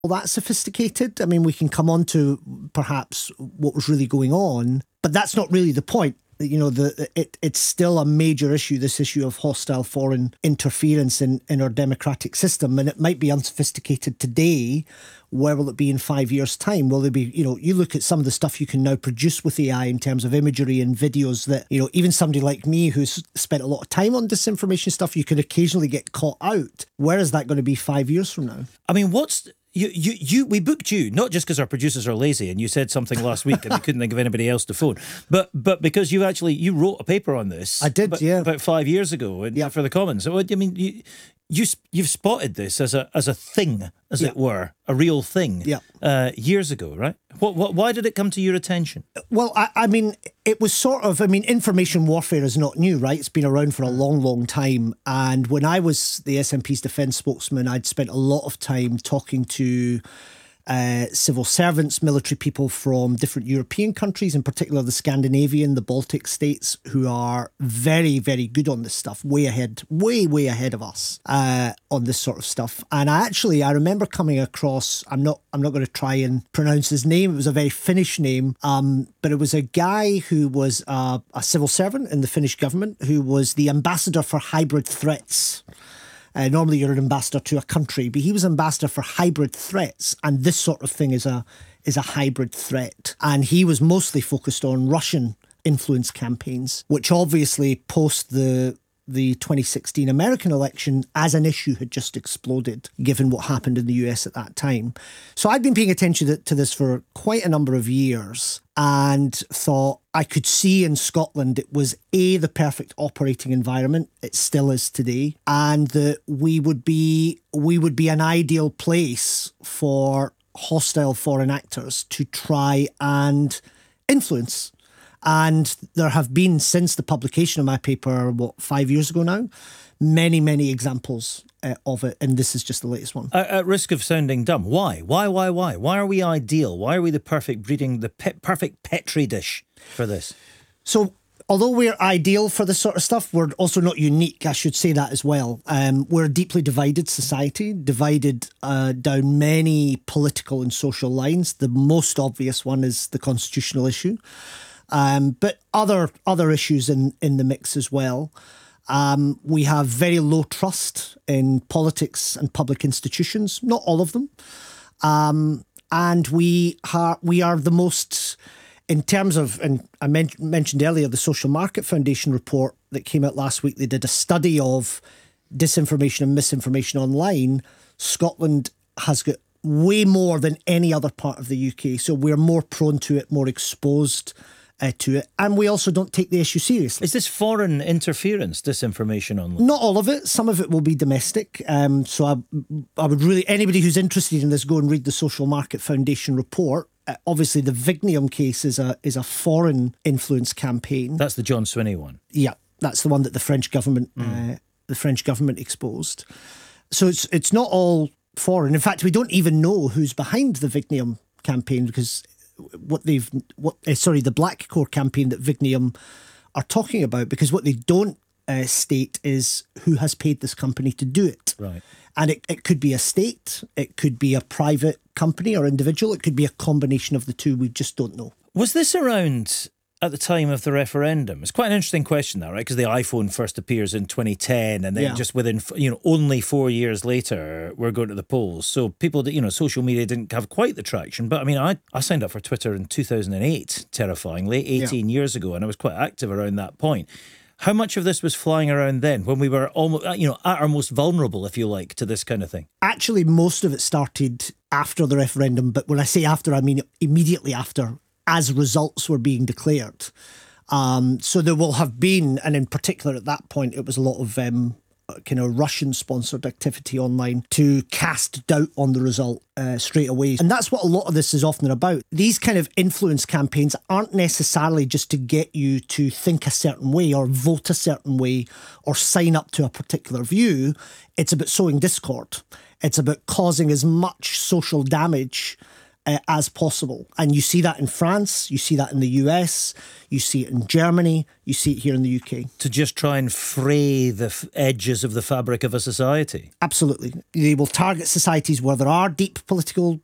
all that sophisticated. I mean, we can come on to perhaps what was really going on, but that's not really the point. You know, it's still a major issue, this issue of hostile foreign interference in our democratic system. And it might be unsophisticated today. Where will it be in 5 years' time? Will there be, you know, you look at some of the stuff you can now produce with AI in terms of imagery and videos that, you know, even somebody like me who's spent a lot of time on disinformation stuff, you could occasionally get caught out. Where is that going to be 5 years from now? I mean, we booked you, not just because our producers are lazy and you said something last week and we couldn't think of anybody else to phone, but because you wrote a paper on this. I did, yeah. About 5 years ago for the Commons. So, I mean, you've spotted this as a thing, as it were, a real thing, years ago, right? Why did it come to your attention? Well, I mean, it was sort of, I mean, information warfare is not new, right? It's been around for a long, long time. And when I was the SNP's defence spokesman, I'd spent a lot of time talking to civil servants, military people from different European countries, in particular the Scandinavian, the Baltic states, who are very, very good on this stuff, way ahead of us on this sort of stuff. And I remember coming across, I'm not going to try and pronounce his name. It was a very Finnish name, but it was a guy who was a civil servant in the Finnish government who was the ambassador for hybrid threats. Normally you're an ambassador to a country, but he was ambassador for hybrid threats, and this sort of thing is a hybrid threat. And he was mostly focused on Russian influence campaigns, which obviously post the 2016 American election as an issue had just exploded, given what happened in the US at that time. So I'd been paying attention to this for quite a number of years and thought I could see in Scotland it was the perfect operating environment. It still is today. And that we would be an ideal place for hostile foreign actors to try and influence. And there have been, since the publication of my paper, 5 years ago now, many, many examples of it. And this is just the latest one. At risk of sounding dumb, why? Why are we ideal? Why are we the perfect breeding, the perfect petri dish for this? So, although we're ideal for this sort of stuff, we're also not unique. I should say that as well. We're a deeply divided society, divided down many political and social lines. The most obvious one is the constitutional issue. But other issues in the mix as well. We have very low trust in politics and public institutions, not all of them. And we are the most, in terms of, and I mentioned earlier, the Social Market Foundation report that came out last week. They did a study of disinformation and misinformation online. Scotland has got way more than any other part of the UK. So we're more prone to it, more exposed to it, and we also don't take the issue seriously. Is this foreign interference, disinformation online? Not all of it. Some of it will be domestic. So I would really, anybody who's interested in this, go and read the Social Market Foundation report. Obviously, the Vigneum case is a foreign influence campaign. That's the John Swinney one. Yeah, that's the one that the French government exposed. So it's not all foreign. In fact, we don't even know who's behind the Vigneum campaign, because the Black Core campaign that Vigneum are talking about, because what they don't state is who has paid this company to do it. Right. And it could be a state, it could be a private company or individual, it could be a combination of the two. We just don't know. Was this around at the time of the referendum? It's quite an interesting question, that, right? Because the iPhone first appears in 2010, and then just within, only 4 years later, we're going to the polls. So people that, social media didn't have quite the traction. But I mean, I signed up for Twitter in 2008, terrifyingly, 18 years ago, and I was quite active around that point. How much of this was flying around then, when we were almost, at our most vulnerable, if you like, to this kind of thing? Actually, most of it started after the referendum. But when I say after, I mean immediately after, as results were being declared. So there will have been, and in particular at that point, it was a lot of Russian-sponsored activity online to cast doubt on the result straight away. And that's what a lot of this is often about. These kind of influence campaigns aren't necessarily just to get you to think a certain way or vote a certain way or sign up to a particular view. It's about sowing discord. It's about causing as much social damage as possible. And you see that in France, you see that in the US, you see it in Germany, you see it here in the UK. To just try and fray the edges of the fabric of a society. Absolutely. They will target societies where there are deep political